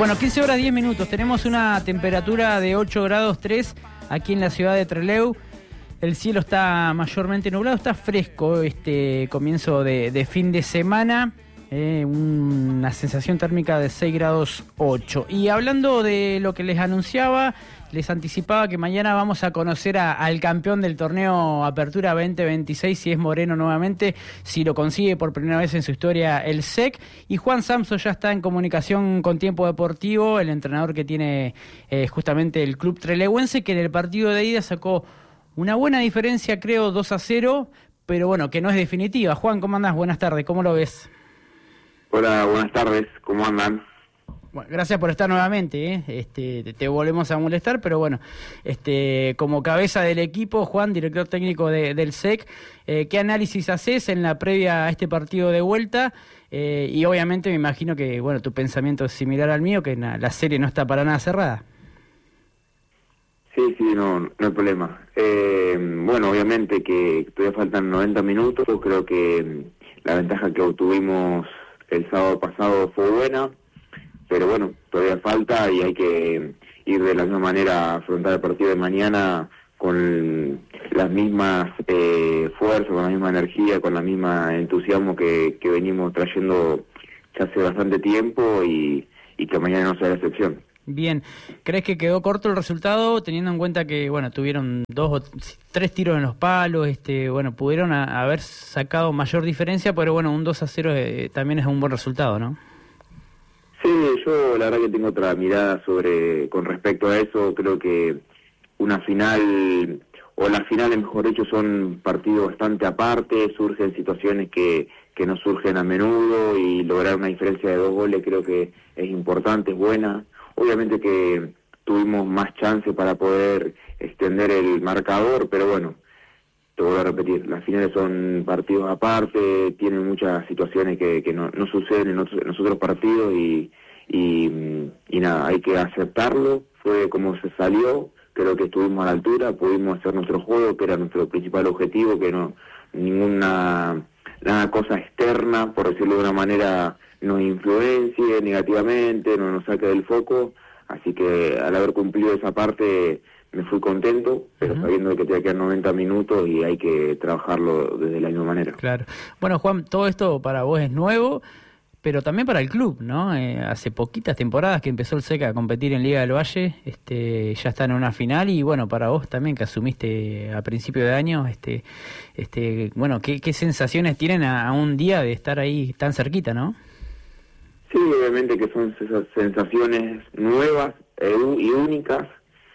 Bueno, 15 horas 10 minutos. Tenemos una temperatura de 8 grados 3 aquí en la ciudad de Trelew. El cielo está mayormente nublado, está fresco este comienzo de fin de semana. Una sensación térmica de 6 grados 8. Y hablando de lo que les anunciaba, les anticipaba que mañana vamos a conocer al campeón del torneo Apertura 2026, si es Moreno nuevamente, si lo consigue por primera vez en su historia el SEC. Y Juan Samso ya está en comunicación con Tiempo Deportivo, el entrenador que tiene justamente el club trelewense, que en el partido de ida sacó una buena diferencia, creo, 2-0, pero bueno, que no es definitiva. Juan, ¿cómo andás? Buenas tardes, ¿cómo lo ves? Hola, buenas tardes, ¿cómo andan? Bueno, gracias por estar nuevamente, te volvemos a molestar, pero bueno, como cabeza del equipo, Juan, director técnico del SEC, ¿qué análisis haces en la previa a este partido de vuelta? Y obviamente me imagino que, bueno, tu pensamiento es similar al mío, que la serie no está para nada cerrada. Sí, no hay problema. Bueno, obviamente que todavía faltan 90 minutos, creo que la ventaja que obtuvimos el sábado pasado fue buena, pero bueno, todavía falta y hay que ir de la misma manera a afrontar el partido de mañana con las mismas fuerzas, con la misma energía, con la misma entusiasmo que venimos trayendo ya hace bastante tiempo y que mañana no sea la excepción. Bien, ¿crees que quedó corto el resultado teniendo en cuenta que, bueno, tuvieron 2 o 3 tiros en los palos, bueno, pudieron haber sacado mayor diferencia, pero bueno, un 2-0 también es un buen resultado, ¿no? Sí, yo la verdad que tengo otra mirada con respecto a eso. Creo que una final, o las finales mejor dicho, son partidos bastante aparte, surgen situaciones que no surgen a menudo y lograr una diferencia de 2 goles creo que es importante, es buena. Obviamente que tuvimos más chance para poder extender el marcador, pero bueno, te vuelvo a repetir, las finales son partidos aparte, tienen muchas situaciones que no suceden en los otros partidos y nada, hay que aceptarlo, fue como se salió, creo que estuvimos a la altura, pudimos hacer nuestro juego, que era nuestro principal objetivo, que no ninguna cosa externa, por decirlo de una manera, nos influencie negativamente, no nos saque del foco, así que al haber cumplido esa parte me fui contento, pero sabiendo que te quedan 90 minutos y hay que trabajarlo desde la misma manera. Claro. Bueno, Juan, todo esto para vos es nuevo, pero también para el club, ¿no? Hace poquitas temporadas que empezó el SEC a competir en Liga del Valle, ya está en una final y bueno, para vos también que asumiste a principio de año, bueno, ¿qué sensaciones tienen a un día de estar ahí tan cerquita, no? Sí, obviamente que son sensaciones nuevas y únicas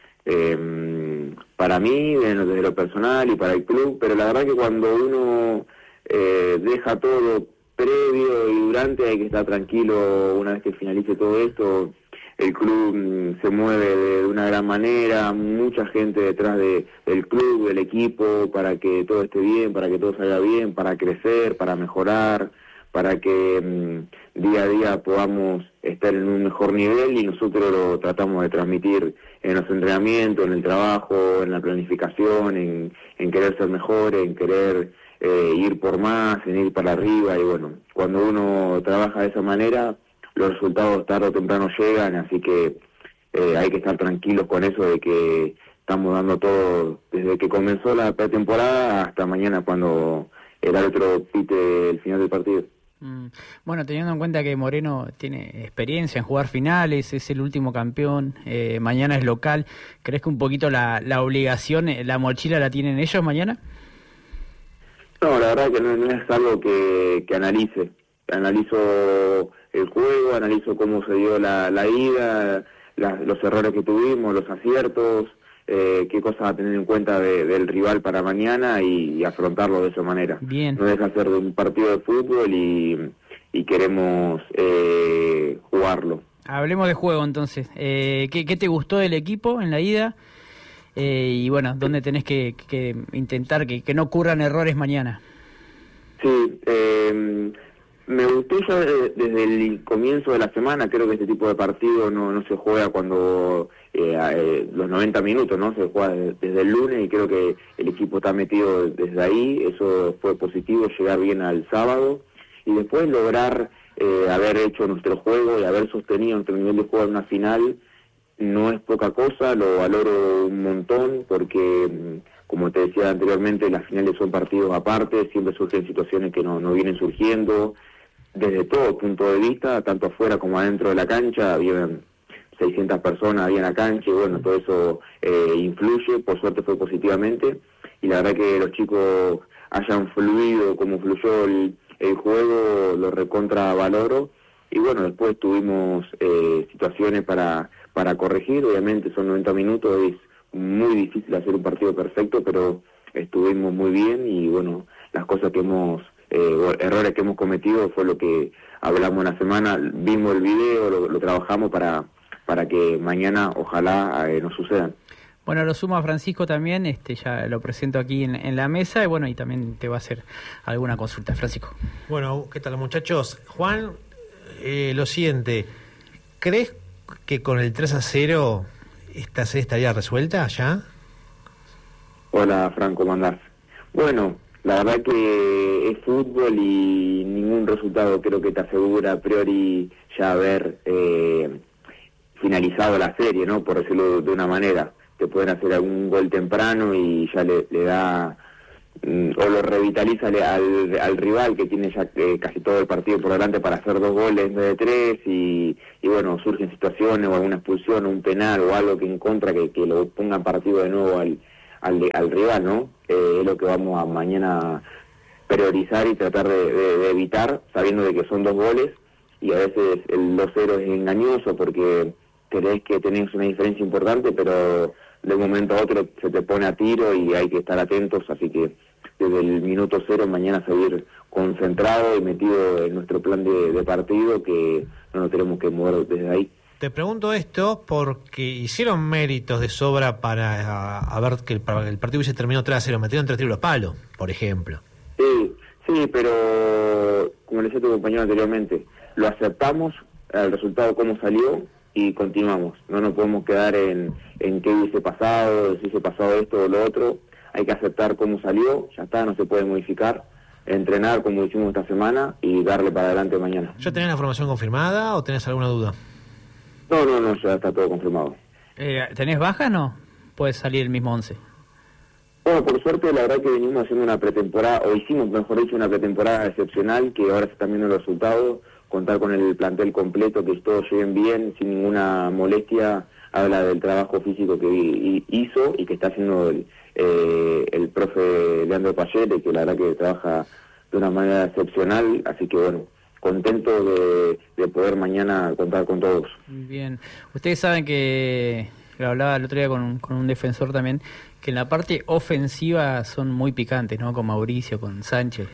para mí, desde lo personal y para el club, pero la verdad que cuando uno deja todo previo y durante, hay que estar tranquilo. Una vez que finalice todo esto, el club se mueve de una gran manera, mucha gente detrás del club, del equipo, para que todo esté bien, para que todo salga bien, para crecer, para mejorar, para que día a día podamos estar en un mejor nivel y nosotros lo tratamos de transmitir en los entrenamientos, en el trabajo, en la planificación, en querer ser mejores, en querer ir por más, en ir para arriba y bueno, cuando uno trabaja de esa manera, los resultados tarde o temprano llegan, así que hay que estar tranquilos con eso de que estamos dando todo desde que comenzó la pretemporada hasta mañana cuando el árbitro pite el final del partido. Bueno, teniendo en cuenta que Moreno tiene experiencia en jugar finales, es el último campeón, mañana es local, ¿crees que un poquito la obligación, la mochila la tienen ellos mañana? No, la verdad que no es algo que analice. Analizo el juego, analizo cómo se dio la ida, los errores que tuvimos, los aciertos, qué cosas a tener en cuenta del rival para mañana y afrontarlo de esa manera. Bien. No deja de ser un partido de fútbol y queremos jugarlo. Hablemos de juego entonces. ¿Qué te gustó del equipo en la ida? Y bueno, ¿dónde tenés que intentar que no ocurran errores mañana? Sí, me gustó ya desde el comienzo de la semana. Creo que este tipo de partido no se juega cuando los 90 minutos, ¿no? Se juega desde el lunes y creo que el equipo está metido desde ahí. Eso fue positivo, llegar bien al sábado y después lograr haber hecho nuestro juego y haber sostenido nuestro nivel de juego en una final no es poca cosa, lo valoro un montón porque, como te decía anteriormente, las finales son partidos aparte, siempre surgen situaciones que no vienen surgiendo, desde todo punto de vista, tanto afuera como adentro de la cancha, había 600 personas ahí en la cancha y bueno, todo eso influye, por suerte fue positivamente, y la verdad que los chicos hayan fluido como fluyó el juego, lo recontra valoro, y bueno, después tuvimos situaciones para corregir, obviamente son 90 minutos, es muy difícil hacer un partido perfecto, pero estuvimos muy bien y bueno, las cosas que errores que hemos cometido fue lo que hablamos en la semana, vimos el video, lo trabajamos para que mañana ojalá nos sucedan. Bueno, lo sumo a Francisco también, ya lo presento aquí en la mesa y bueno, y también te va a hacer alguna consulta. Francisco. Bueno, ¿qué tal muchachos? Juan, lo siguiente, ¿crees que con el 3-0 esta serie estaría resuelta ya? Hola, Franco, ¿cómo andás? Bueno, la verdad que es fútbol y ningún resultado creo que te asegura a priori ya haber finalizado la serie, ¿no? Por decirlo de una manera. Te pueden hacer algún gol temprano y ya le da o lo revitaliza al rival que tiene ya casi todo el partido por delante para hacer 2 goles en vez de 3 y bueno, surgen situaciones o alguna expulsión o un penal o algo que en contra que lo pongan partido de nuevo al rival, ¿no? Es lo que vamos a mañana priorizar y tratar de evitar, sabiendo de que son 2 goles y a veces el 2-0 es engañoso porque crees que tenés una diferencia importante, pero de un momento a otro se te pone a tiro y hay que estar atentos, así que desde el minuto 0 mañana seguir concentrado y metido en nuestro plan de partido, que no nos tenemos que mover desde ahí. Te pregunto esto porque hicieron méritos de sobra para ver que el partido hubiese terminado 3-0, metieron 3 tiros a los palos, por ejemplo. Sí, pero como le decía tu compañero anteriormente, lo aceptamos, el resultado cómo salió, y continuamos. No nos podemos quedar en qué hubiese pasado, si hubiese pasado esto o lo otro. Hay que aceptar cómo salió, ya está, no se puede modificar. Entrenar como hicimos esta semana y darle para adelante mañana. ¿Ya tenés la formación confirmada o tenés alguna duda? No, ya está todo confirmado. ¿Tenés baja no? Puedes salir el mismo 11. Bueno, por suerte la verdad que venimos haciendo una pretemporada, o hicimos mejor dicho una pretemporada excepcional, que ahora se están viendo los resultados. Contar con el plantel completo, que todos lleguen bien, sin ninguna molestia, habla del trabajo físico que hizo y que está haciendo el profe Leandro Payete, que la verdad que trabaja de una manera excepcional, así que bueno, contento de poder mañana contar con todos. Bien, ustedes saben que, lo hablaba el otro día con un defensor también, que en la parte ofensiva son muy picantes, ¿no? Con Mauricio, con Sánchez,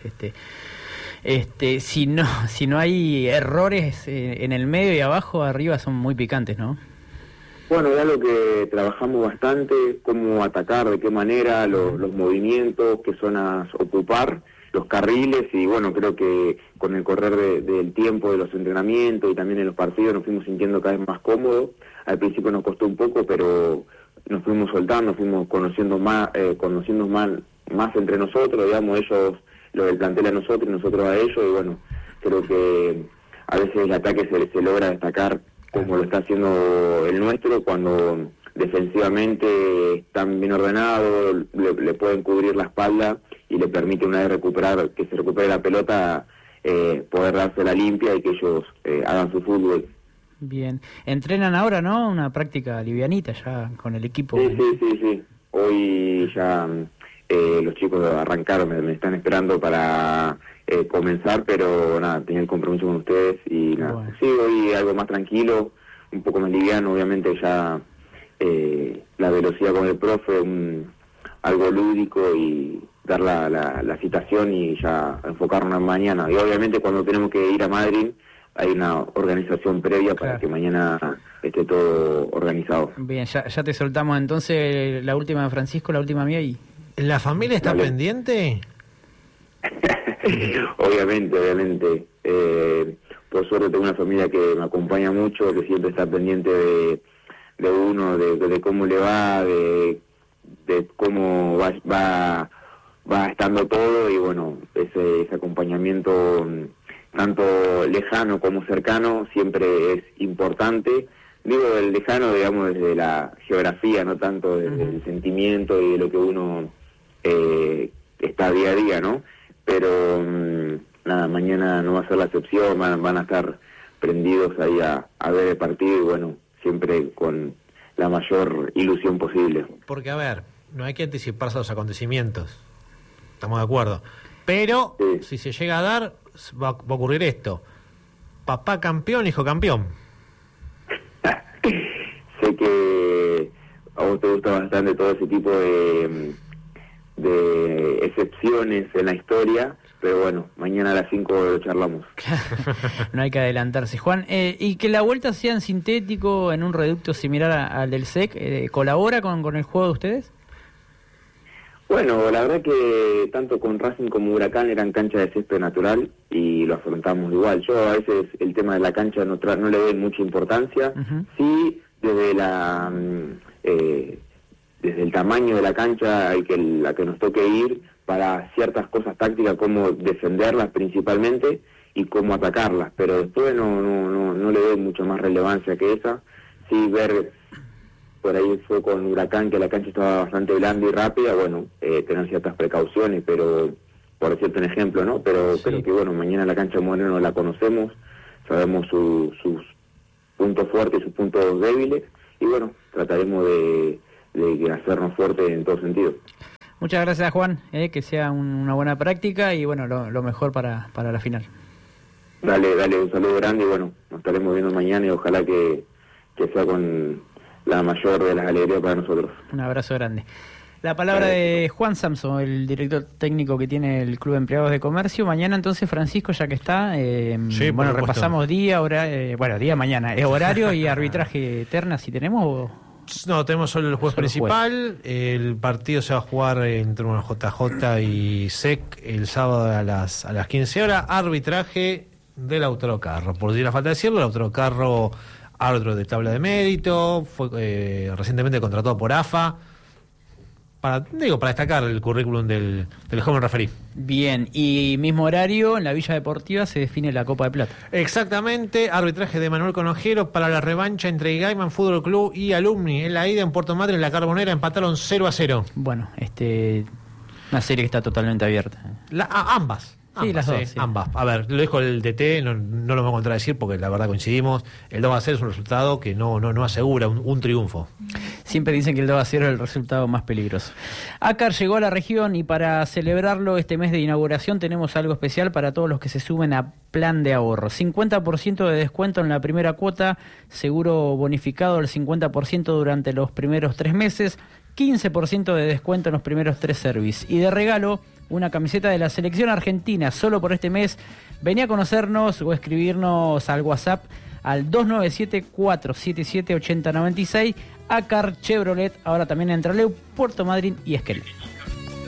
si no hay errores en el medio y abajo, arriba son muy picantes, ¿no? Bueno, es algo que trabajamos bastante, cómo atacar, de qué manera, los movimientos, qué zonas ocupar, los carriles, y bueno, creo que con el correr del tiempo, de los entrenamientos y también en los partidos nos fuimos sintiendo cada vez más cómodos. Al principio nos costó un poco, pero nos fuimos soltando, fuimos conociendo más entre nosotros, digamos, ellos lo del plantel a nosotros y nosotros a ellos, y bueno, creo que a veces el ataque se logra destacar como lo está haciendo el nuestro, cuando defensivamente están bien ordenados, le pueden cubrir la espalda y le permite una vez que se recupere la pelota, poder dársela limpia y que ellos hagan su fútbol. Bien, entrenan ahora, ¿no? Una práctica livianita ya con el equipo. Sí. Hoy ya los chicos arrancaron, me están esperando para comenzar, pero nada, tenía el compromiso con ustedes y nada. Bueno. Sí, hoy algo más tranquilo, un poco más liviano, obviamente ya la velocidad con el profe, algo lúdico y dar la citación y ya enfocarnos en mañana. Y obviamente cuando tenemos que ir a Madrid hay una organización previa para que mañana esté todo organizado. Bien, ya te soltamos entonces la última de Francisco, la última mía y... ¿La familia está pendiente? Obviamente. Por suerte tengo una familia que me acompaña mucho, que siempre está pendiente de uno, de cómo le va, de cómo va estando todo, y bueno, ese acompañamiento tanto lejano como cercano, siempre es importante. Digo el lejano, digamos, desde la geografía, no tanto desde el sentimiento y de lo que uno está día a día, ¿no? Pero nada, mañana no va a ser la excepción, van a estar prendidos ahí a ver el partido y bueno, siempre con la mayor ilusión posible. Porque, a ver, no hay que anticiparse a los acontecimientos, estamos de acuerdo. Pero, si se llega a dar, va a ocurrir esto. Papá campeón, hijo campeón. Sé que a vos te gusta bastante todo ese tipo de excepciones en la historia, pero bueno, mañana a las 5 lo charlamos. No hay que adelantarse. Juan, y que la vuelta sea en sintético, en un reducto similar al del SEC, ¿colabora con el juego de ustedes? Bueno, la verdad que tanto con Racing como Huracán eran canchas de césped natural y lo afrontamos igual. Yo a veces el tema de la cancha no le doy mucha importancia. Sí, desde desde el tamaño de la cancha la que nos toque ir para ciertas cosas tácticas, como defenderlas principalmente y cómo atacarlas, pero después no le doy mucha más relevancia que esa. Sí, ver, por ahí fue con Huracán que la cancha estaba bastante blanda y rápida, bueno, tener ciertas precauciones, pero por decirte un ejemplo, ¿no? Pero que bueno, mañana la cancha Moreno la conocemos, sabemos sus puntos fuertes y sus puntos débiles, y bueno, trataremos de hacernos fuertes en todo sentido. Muchas gracias, Juan, que sea una buena práctica y bueno, lo mejor para la final. Dale, un saludo grande y bueno, nos estaremos viendo mañana y ojalá que sea con la mayor de las alegrías para nosotros. Un abrazo grande. La palabra de Juan Samson, el director técnico que tiene el Club de Empleados de Comercio. Mañana entonces, Francisco, ya que está, bueno, repasamos día, mañana, horario y arbitraje eterna, si tenemos. No, tenemos solo el juez principal. El partido se va a jugar entre JJ y SEC el sábado a las 15 horas. Arbitraje del Autocarro. Por decir la falta de decirlo, el Autocarro, árbitro de tabla de mérito, fue recientemente contratado por AFA. Para destacar el currículum del joven referí. Bien, y mismo horario, en la Villa Deportiva se define la Copa de Plata. Exactamente, arbitraje de Manuel Conojero para la revancha entre Gaiman Fútbol Club y Alumni. En la ida en Puerto Madryn, en la Carbonera, empataron 0-0. Bueno, una serie que está totalmente abierta. Ambas. Sí, las dos. Sí. Ambas. A ver, lo dijo el DT, no lo vamos a contradecir porque la verdad coincidimos. El 2-0 es un resultado que no asegura un triunfo. Siempre dicen que el 2-0 es el resultado más peligroso. ACAR llegó a la región y para celebrarlo este mes de inauguración tenemos algo especial para todos los que se sumen a Plan de Ahorro. 50% de descuento en la primera cuota, seguro bonificado al 50% durante los primeros 3 meses, 15% de descuento en los primeros 3 servicios. Y de regalo, una camiseta de la selección argentina solo por este mes. Vení a conocernos o escribirnos al WhatsApp al 297-477-8096. ACAR Chevrolet, ahora también en Trelew, Puerto Madryn y Esquel.